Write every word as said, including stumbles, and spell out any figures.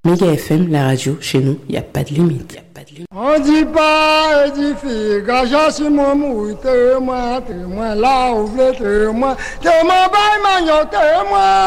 Méga F M, la radio, chez nous, il n'y a pas de limite. Y a pas de limite. On dit pas édifié, gageant sur mon mouille, témoin, témoin, là où vous témoin, témoin, bail, magnon, témoin.